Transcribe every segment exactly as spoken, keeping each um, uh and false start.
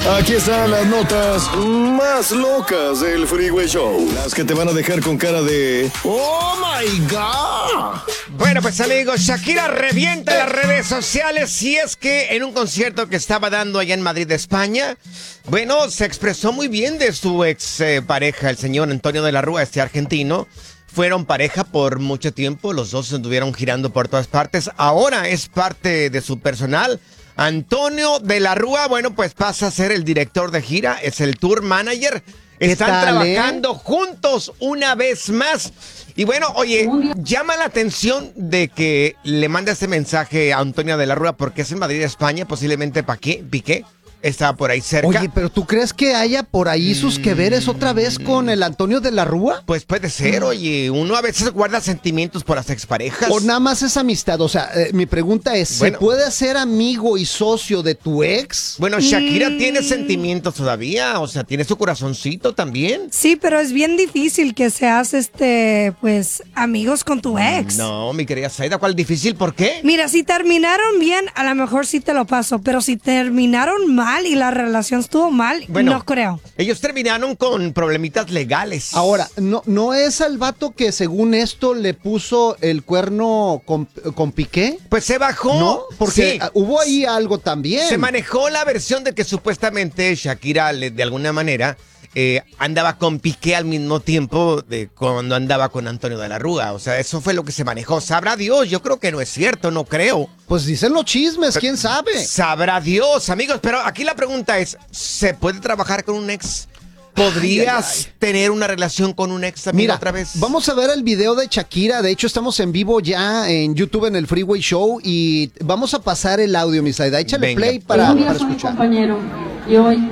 Aquí están las notas más locas del Freeway Show. Las que te van a dejar con cara de ¡Oh, my God! Bueno, pues amigos, Shakira revienta las redes sociales y es que en un concierto que estaba dando allá en Madrid, España, bueno, se expresó muy bien de su ex eh, pareja, el señor Antonio de la Rúa, este argentino. Fueron pareja por mucho tiempo, los dos estuvieron girando por todas partes. Ahora es parte de su personal. Antonio de la Rúa, bueno, pues pasa a ser el director de gira, es el tour manager. Están tal, trabajando eh? juntos una vez más. Y bueno, oye, llama la atención de que le manda este mensaje a Antonio de la Rúa porque es en Madrid, España, posiblemente Piqué, Piqué estaba por ahí cerca. Oye, pero ¿tú crees que haya por ahí sus que veres otra vez con el Antonio de la Rúa? Pues puede ser, oye, uno a veces guarda sentimientos por las exparejas. O nada más es amistad, o sea, eh, mi pregunta es, Bueno. ¿se puede hacer amigo y socio de tu ex? Bueno, Shakira tiene sentimientos todavía, o sea, tiene su corazoncito también. Sí, pero es bien difícil que seas, este, pues, amigos con tu ex. No, mi querida Zaida, ¿cuál difícil? ¿Por qué? Mira, si terminaron bien, a lo mejor sí te lo paso, pero si terminaron mal y la relación estuvo mal, Bueno, no creo. Ellos terminaron con problemitas legales. Ahora, ¿no, no es el vato que según esto le puso el cuerno con, con Piqué? Pues se bajó. ¿No? Porque Sí. ah, hubo ahí algo también. Se manejó la versión de que supuestamente Shakira, le- de alguna manera, eh, andaba con Piqué al mismo tiempo de cuando andaba con Antonio de la Rúa. O sea, eso fue lo que se manejó. Sabrá Dios, yo creo que no es cierto, no creo. Pues dicen los chismes, ¿quién sabe? Sabrá Dios, amigos. Pero aquí la pregunta es, ¿se puede trabajar con un ex? ¿Podrías Ay, ay, ay. tener una relación con un ex también Mira, otra vez? vamos a ver el video de Shakira. De hecho, estamos en vivo ya en YouTube en el Freeway Show y vamos a pasar el audio, mi Zaida. Échale Venga. play para, Un día para fue mi escuchar. compañero y hoy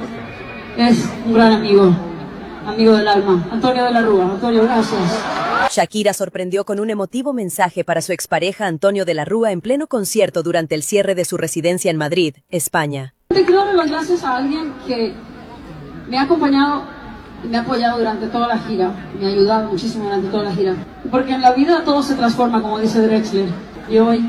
es un gran amigo, amigo del alma. Antonio de la Rúa. Antonio, gracias. Shakira sorprendió con un emotivo mensaje para su expareja Antonio de la Rúa en pleno concierto durante el cierre de su residencia en Madrid, España. Te quiero dar las gracias a alguien que me ha acompañado y me ha apoyado durante toda la gira. Me ha ayudado muchísimo durante toda la gira. Porque en la vida todo se transforma, como dice Drexler. Y hoy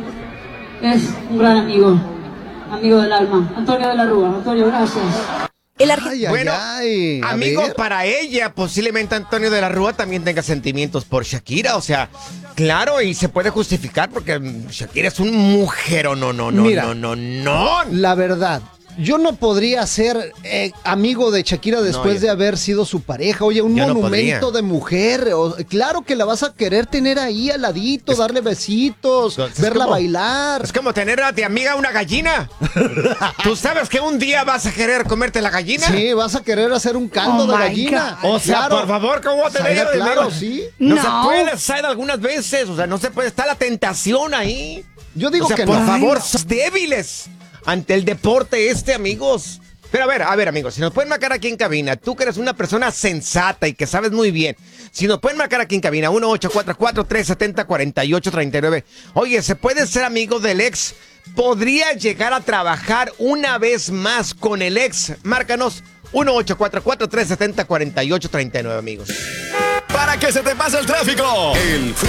es un gran amigo, amigo del alma. Antonio de la Rúa. Antonio, gracias. El arge- Ay, ay, Bueno, ay. A amigo, ver. para ella, posiblemente Antonio de la Rúa también tenga sentimientos por Shakira. O sea, claro, y se puede justificar porque mm, Shakira es un mujero. No, no, no, Mira. no, no, no. La verdad, yo no podría ser eh, amigo de Shakira después yo- de haber sido su pareja. Oye, un Yo no monumento podría. de mujer. o- claro que la vas a querer tener ahí al ladito, Es- darle besitos, Es verla como- bailar. Es como tener a tu amiga una gallina. ¿Tú sabes que un día vas a querer comerte la gallina? Sí, vas a querer hacer un caldo Oh de my gallina. God. O sea, Claro. por favor, ¿cómo va a tener Zaida, de claro, amigo? sí. No, No. se puede, Zaida, algunas veces. O sea, no se puede. Está la tentación ahí. Yo digo o sea, que por no. favor, sos débiles ante el deporte este, amigos. Pero a ver, a ver, amigos, si nos pueden marcar aquí en cabina, tú que eres una persona sensata y que sabes muy bien, si nos pueden marcar aquí en cabina, uno ocho cuatro cuatro, tres siete cero, cuatro ocho tres nueve. Oye, ¿se puede ser amigo del ex? ¿Podría llegar a trabajar una vez más con el ex? Márcanos uno ocho cuatro cuatro, tres siete cero, cuatro ocho tres nueve, amigos. Para que se te pase el tráfico. El